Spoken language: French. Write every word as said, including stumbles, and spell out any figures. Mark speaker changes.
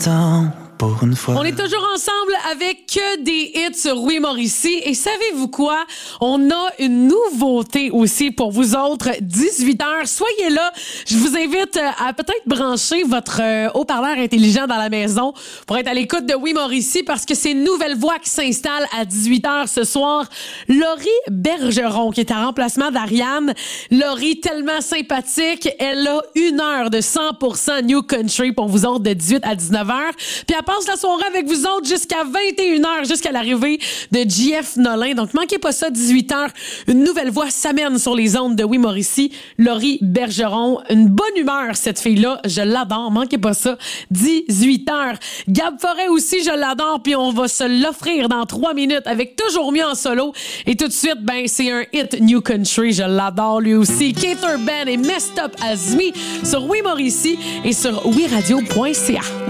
Speaker 1: Pour une fois.
Speaker 2: On est toujours ensemble avec que des hits sur Oui Mauricie. Et savez-vous quoi? On a une nouveauté aussi pour vous autres. dix-huit heures. Soyez là. Je vous invite à peut-être brancher votre euh, haut-parleur intelligent dans la maison pour être à l'écoute de Oui Mauricie parce que c'est une nouvelle voix qui s'installe à dix-huit heures ce soir. Laurie Bergeron, qui est en remplacement d'Ariane. Laurie, tellement sympathique. Elle a une heure de cent pour cent New Country pour vous autres de dix-huit à dix-neuf heures. Puis elle passe la soirée avec vous autres jusqu'à vingt et une heures, jusqu'à l'arrivée de J F Nolin. Donc, manquez pas ça, dix-huit heures. Une nouvelle voix s'amène sur les ondes de Oui Mauricie. Laurie Bergeron. Une bonne humeur, cette fille-là. Je l'adore. Manquez pas ça. dix-huit heures. Gab Forêt aussi, je l'adore. Puis on va se l'offrir dans trois minutes avec Toujours mieux en solo. Et tout de suite, ben, c'est un hit New Country. Je l'adore lui aussi. Keith Urban et Messed Up As Me sur Oui Mauricie et sur oui radio point c a.